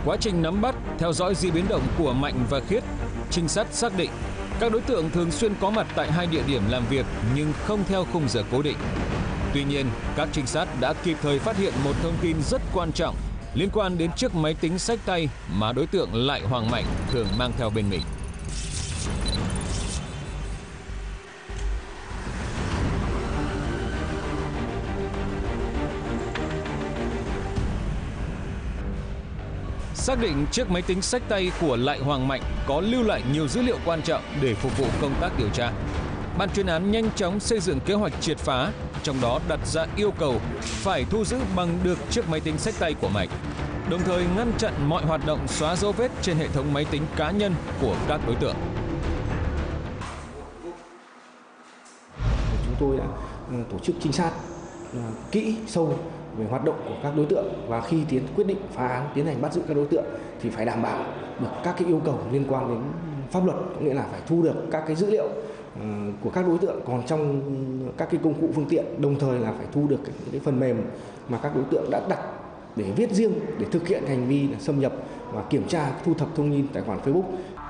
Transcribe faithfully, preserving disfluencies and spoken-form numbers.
Quá trình nắm bắt, theo dõi di biến động của Mạnh và Khiết, trinh sát xác định các đối tượng thường xuyên có mặt tại hai địa điểm làm việc nhưng không theo khung giờ cố định. Tuy nhiên, các trinh sát đã kịp thời phát hiện một thông tin rất quan trọng liên quan đến chiếc máy tính xách tay mà đối tượng Lại Hoàng Mạnh thường mang theo bên mình. Xác định chiếc máy tính xách tay của Lại Hoàng Mạnh có lưu lại nhiều dữ liệu quan trọng để phục vụ công tác điều tra. Ban chuyên án nhanh chóng xây dựng kế hoạch triệt phá, trong đó đặt ra yêu cầu phải thu giữ bằng được chiếc máy tính xách tay của Mạnh, đồng thời ngăn chặn mọi hoạt động xóa dấu vết trên hệ thống máy tính cá nhân của các đối tượng. Chúng tôi đã tổ chức trinh sát kỹ sâu về hoạt động của các đối tượng, và khi tiến quyết định phá án, tiến hành bắt giữ các đối tượng thì phải đảm bảo được các cái yêu cầu liên quan đến pháp luật, nghĩa là phải thu được các cái dữ liệu của các đối tượng còn trong các cái công cụ phương tiện, đồng thời là phải thu được cái, cái phần mềm mà các đối tượng đã đặt để viết riêng để thực hiện hành vi xâm nhập và kiểm tra thu thập thông tin tài khoản Facebook.